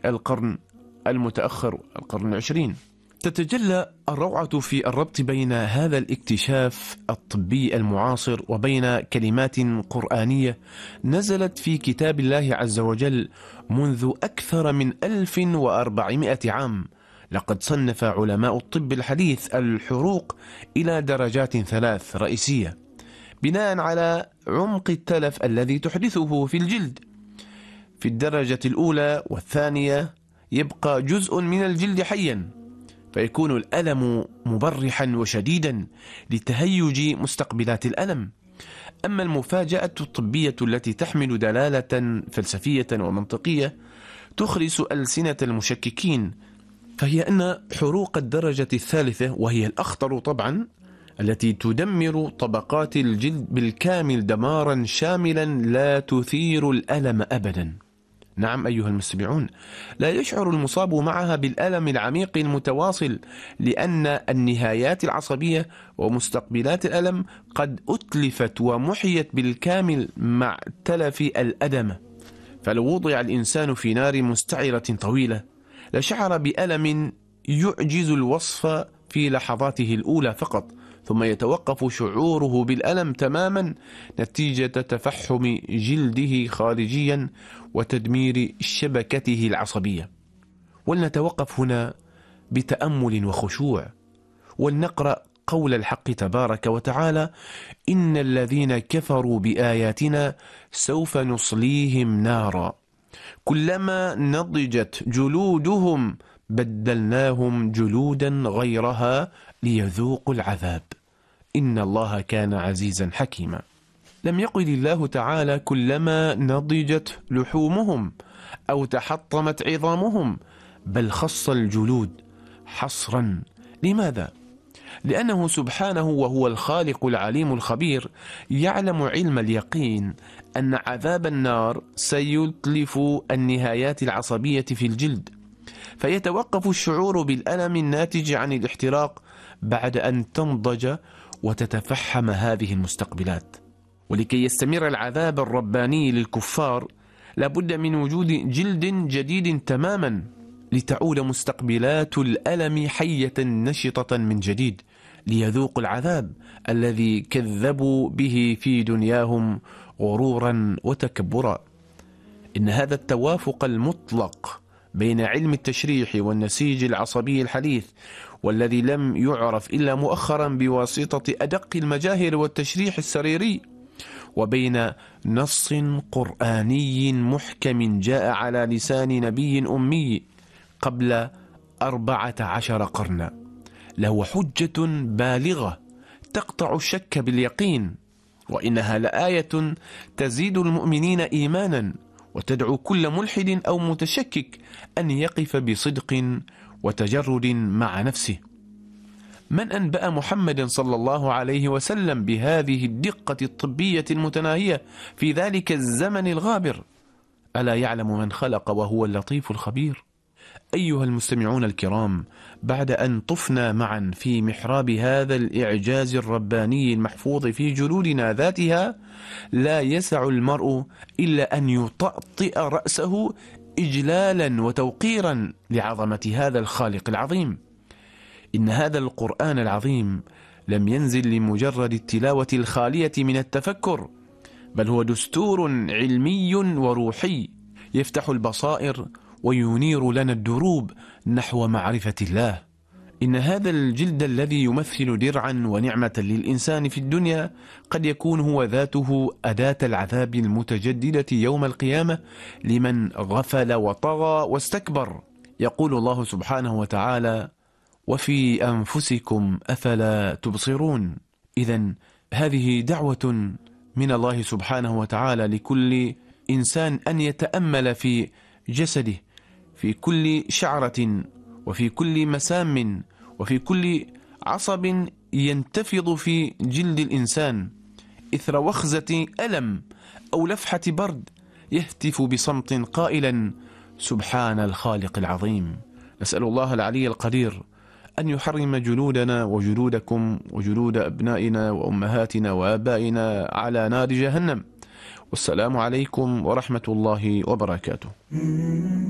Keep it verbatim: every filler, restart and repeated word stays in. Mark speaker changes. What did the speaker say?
Speaker 1: القرن المتأخر، القرن العشرين. تتجلى الروعة في الربط بين هذا الاكتشاف الطبي المعاصر وبين كلمات قرآنية نزلت في كتاب الله عز وجل منذ أكثر من ألف وأربعمائة عام. لقد صنف علماء الطب الحديث الحروق إلى درجات ثلاث رئيسية بناء على عمق التلف الذي تحدثه في الجلد. في الدرجة الأولى والثانية يبقى جزء من الجلد حيا، فيكون الألم مبرحا وشديدا لتهيج مستقبلات الألم. أما المفاجأة الطبية التي تحمل دلالة فلسفية ومنطقية تخرس ألسنة المشككين، فهي أن حروق الدرجة الثالثة، وهي الأخطر طبعا، التي تدمر طبقات الجلد بالكامل دمارا شاملا لا تثير الألم أبدا. نعم أيها المستمعون، لا يشعر المصاب معها بالألم العميق المتواصل، لأن النهايات العصبية ومستقبلات الألم قد أتلفت ومحيت بالكامل مع تلف الأدمة. فلو وضع الإنسان في نار مستعرة طويلة لشعر بألم يعجز الوصف في لحظاته الأولى فقط، ثم يتوقف شعوره بالألم تماما نتيجة تفحم جلده خارجيا وتدمير شبكته العصبية. ولنتوقف هنا بتأمل وخشوع، ولنقرأ قول الحق تبارك وتعالى: إن الذين كفروا بآياتنا سوف نصليهم نارا كلما نضجت جلودهم بدلناهم جلودا غيرها ليذوقوا العذاب إن الله كان عزيزا حكيما. لم يقل الله تعالى كلما نضجت لحومهم أو تحطمت عظامهم، بل خص الجلود حصرا. لماذا؟ لأنه سبحانه وهو الخالق العليم الخبير يعلم علم اليقين أن عذاب النار سيتلف النهايات العصبية في الجلد، فيتوقف الشعور بالألم الناتج عن الاحتراق بعد أن تنضج وتتفحم هذه المستقبلات. ولكي يستمر العذاب الرباني للكفار لابد من وجود جلد جديد تماما لتعود مستقبلات الألم حية نشطة من جديد ليذوقوا العذاب الذي كذبوا به في دنياهم غرورا وتكبرا. إن هذا التوافق المطلق بين علم التشريح والنسيج العصبي الحديث، والذي لم يعرف إلا مؤخرا بواسطة أدق المجاهر والتشريح السريري، وبين نص قرآني محكم جاء على لسان نبي أمي قبل أربعة عشر قرنا، له حجة بالغة تقطع الشك باليقين، وإنها لآية تزيد المؤمنين إيمانا وتدعو كل ملحد أو متشكك أن يقف بصدق وتجرد مع نفسه. من أنبأ محمد صلى الله عليه وسلم بهذه الدقة الطبية المتناهية في ذلك الزمن الغابر؟ ألا يعلم من خلق وهو اللطيف الخبير؟ أيها المستمعون الكرام، بعد أن طفنا معا في محراب هذا الإعجاز الرباني المحفوظ في جلودنا ذاتها، لا يسع المرء إلا أن يطأطئ رأسه إجلالا وتوقيرا لعظمة هذا الخالق العظيم. إن هذا القرآن العظيم لم ينزل لمجرد التلاوة الخالية من التفكر، بل هو دستور علمي وروحي يفتح البصائر وينير لنا الدروب نحو معرفة الله. إن هذا الجلد الذي يمثل درعا ونعمة للإنسان في الدنيا قد يكون هو ذاته أداة العذاب المتجددة يوم القيامة لمن غفل وطغى واستكبر. يقول الله سبحانه وتعالى: وفي أنفسكم أفلا تبصرون. إذن هذه دعوة من الله سبحانه وتعالى لكل إنسان أن يتأمل في جسده، في كل شعرة وفي كل مسام وفي كل عصب ينتفض في جلد الإنسان إثر وخزة ألم أو لفحة برد، يهتف بصمت قائلا: سبحان الخالق العظيم. نسأل الله العلي القدير أن يحرم جلودنا وجلودكم وجلود أبنائنا وأمهاتنا وآبائنا على نار جهنم. والسلام عليكم ورحمة الله وبركاته.